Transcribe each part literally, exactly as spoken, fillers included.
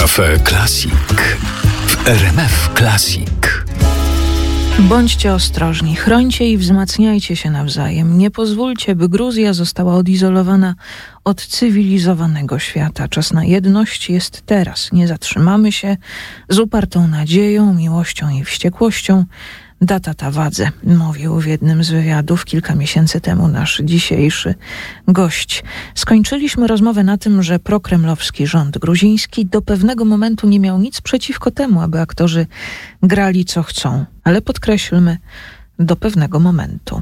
Cafe Classic w R M F Classic. Bądźcie ostrożni, chrońcie i wzmacniajcie się nawzajem. Nie pozwólcie, by Gruzja została odizolowana od cywilizowanego świata. Czas na jedność jest teraz. Nie zatrzymamy się z upartą nadzieją, miłością i wściekłością. Data Tawadze, mówił w jednym z wywiadów kilka miesięcy temu nasz dzisiejszy gość. Skończyliśmy rozmowę na tym, że prokremlowski rząd gruziński do pewnego momentu nie miał nic przeciwko temu, aby aktorzy grali co chcą. Ale podkreślmy, do pewnego momentu.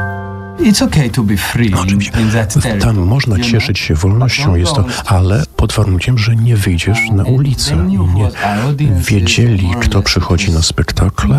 It's okay to be free in that territory. Tam można cieszyć się wolnością, jest to, ale pod warunkiem, że nie wyjdziesz na ulicę. Nie wiedzieli, kto przychodzi na spektakle.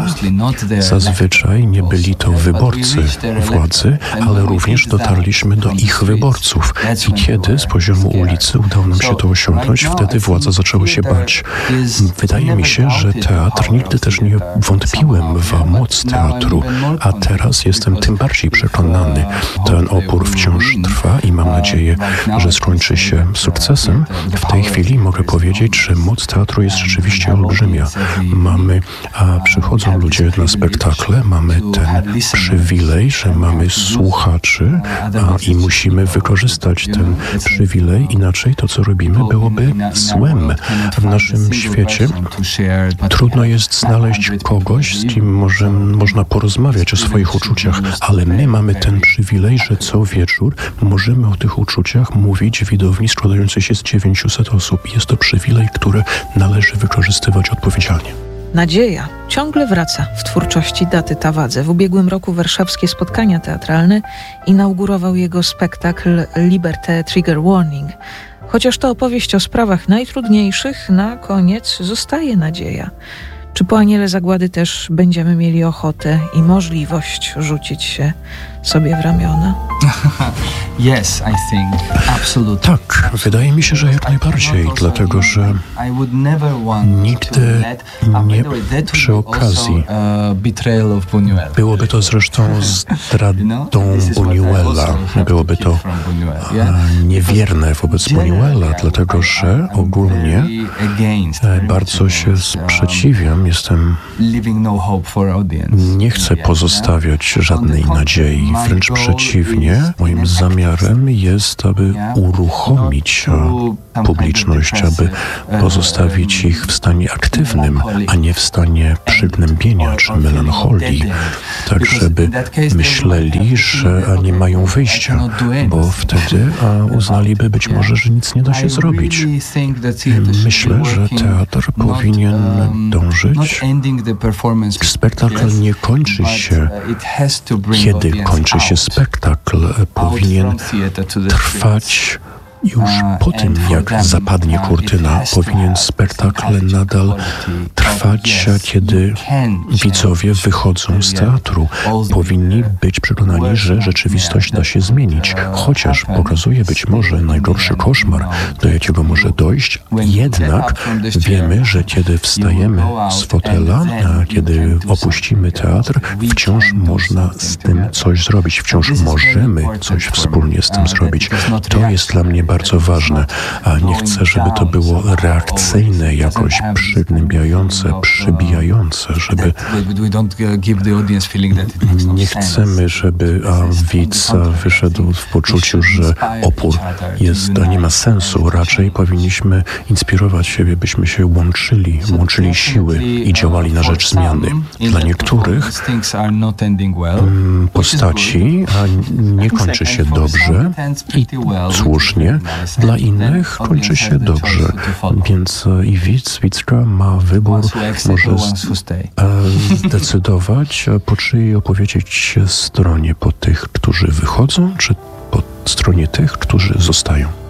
Zazwyczaj nie byli to wyborcy władzy, ale również dotarliśmy do ich wyborców. I kiedy z poziomu ulicy udało nam się to osiągnąć, wtedy władza zaczęła się bać. Wydaje mi się, że teatr, nigdy też nie wątpiłem w moc teatru, a teraz jestem tym bardziej przekonany. Ten opór wciąż trwa i mam nadzieję, że skończy się sukcesem. W tej chwili mogę powiedzieć, że moc teatru jest rzeczywiście olbrzymia. Mamy, a przychodzą ludzie na spektakle, mamy ten przywilej, że mamy słuchaczy a, i musimy wykorzystać ten przywilej. Inaczej to, co robimy, byłoby złem. W naszym świecie trudno jest znaleźć kogoś, z kim może, można porozmawiać o swoich uczuciach, ale my mamy ten przywilej, że co wieczór możemy o tych uczuciach mówić w widowni składającej się z dziewięciuset osób. Jest to przywilej, który należy wykorzystywać odpowiedzialnie. Nadzieja ciągle wraca w twórczości Daty Tawadze. W ubiegłym roku warszawskie spotkania teatralne inaugurował jego spektakl Liberté Trigger Warning. Chociaż to opowieść o sprawach najtrudniejszych, na koniec zostaje nadzieja. Czy po Aniele Zagłady też będziemy mieli ochotę i możliwość rzucić się sobie w ramiona? Yes, I think absolutely. Tak, wydaje mi się, że jak najbardziej, dlatego że nigdy nie przy okazji byłoby to zresztą zdradą Buñuela, byłoby to niewierne wobec Buñuela, dlatego że ogólnie bardzo się sprzeciwiam, jestem, nie chcę pozostawiać żadnej nadziei. Wręcz przeciwnie, moim zamiarem jest, aby uruchomić publiczność, aby pozostawić ich w stanie aktywnym, a nie w stanie przygnębienia czy melancholii, tak żeby myśleli, że nie mają wyjścia, bo wtedy uznaliby być może, że nic nie da się zrobić. Myślę, że teatr powinien dążyć. Spektakl nie kończy się, kiedy kończy się spektakl, powinien trwać już po tym, jak zapadnie kurtyna. Powinien spektakl nadal trwać, kiedy widzowie wychodzą z teatru. Powinni być przekonani, że rzeczywistość da się zmienić. Chociaż pokazuje być może najgorszy koszmar, do jakiego może dojść, jednak wiemy, że kiedy wstajemy z fotela, a kiedy opuścimy teatr, wciąż można z tym coś zrobić. Wciąż możemy coś wspólnie z tym zrobić. To jest dla mnie bardzo bardzo ważne, a nie chcę, żeby to było reakcyjne, jakoś przygnębiające, przybijające, żeby nie chcemy, żeby a, widz wyszedł w poczuciu, że opór jest, nie ma sensu. Raczej powinniśmy inspirować siebie, byśmy się łączyli, łączyli siły i działali na rzecz zmiany. Dla niektórych postaci a nie kończy się dobrze i słusznie, dla innych kończy się dobrze, więc i widz, widzka ma wybór, może zdecydować, po czyjej opowiedzieć stronie, po tych, którzy wychodzą, czy po stronie tych, którzy zostają.